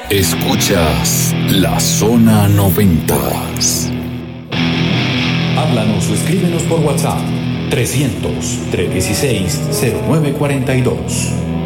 Escuchas La Zona 90. Háblanos o escríbenos por WhatsApp 300-316-0942.